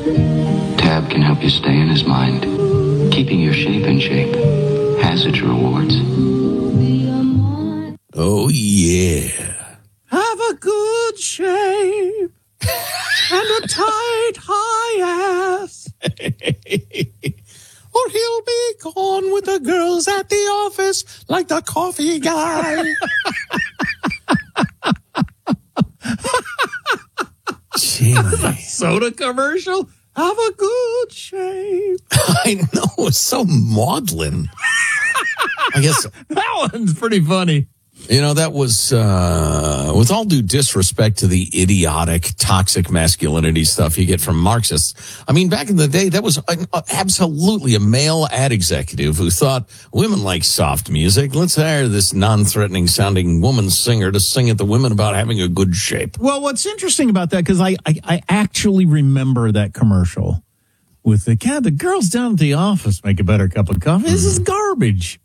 Tab can help you stay in his mind. Keeping your shape in shape has its rewards. Oh, yeah. Have a good shape and a tight high ass. Or he'll be gone with the girls at the office like the coffee guy. Soda commercial? Have a good shape. I know. It's so maudlin. I guess That one's pretty funny. that was, with all due disrespect to the idiotic, toxic masculinity stuff you get from Marxists. I mean, back in the day, that was absolutely a male ad executive who thought women like soft music. Let's hire this non-threatening sounding woman singer to sing at the women about having a good shape. Well, what's interesting about that, because I actually remember that commercial with the girls down at the office make a better cup of coffee. This is garbage.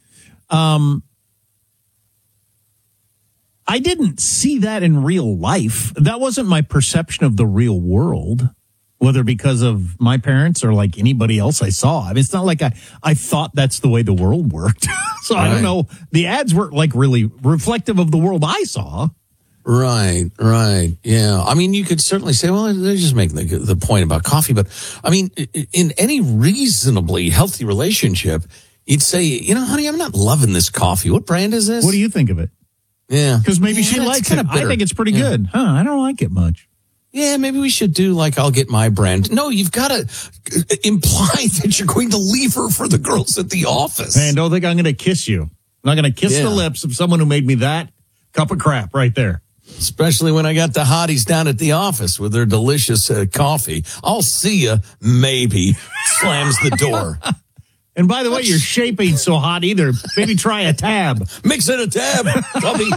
I didn't see that in real life. That wasn't my perception of the real world, whether because of my parents or like anybody else I saw. I mean, it's not like I thought that's the way the world worked. So I don't know. The ads weren't like really reflective of the world I saw. Right. Yeah. I mean, you could certainly say, well, they're just making the point about coffee. But I mean, in any reasonably healthy relationship, you'd say, honey, I'm not loving this coffee. What brand is this? What do you think of it? Yeah. Because maybe she likes it. I think it's pretty good. I don't like it much. Yeah, maybe we should do like I'll get my brand. No, you've got to imply that you're going to leave her for the girls at the office. Man, don't think I'm going to kiss you. I'm not going to kiss the lips of someone who made me that cup of crap right there. Especially when I got the hotties down at the office with their delicious coffee. I'll see you, maybe. Slams the door. And by the way, your shape ain't so hot either. Maybe try a Tab. Mix in a Tab, Tubby.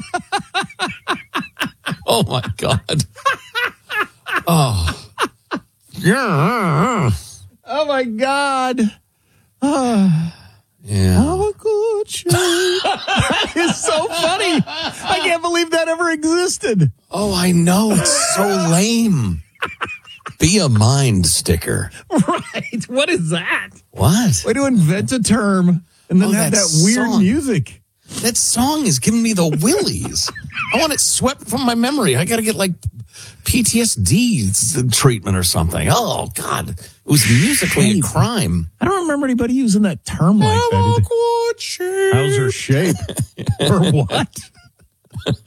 Oh, my God. Oh. Yeah. Oh, my God. Yeah. Oh, a good shape. It's so funny. I can't believe that ever existed. Oh, I know. It's so lame. Be a mind sticker. Right. What is that? What? Way to invent a term and then have that weird song. Music. That song is giving me the willies. I want it swept from my memory. I got to get like PTSD treatment or something. Oh, God. It was musically a crime. I don't remember anybody using that term like that. Good shape. How's her shape? Or what?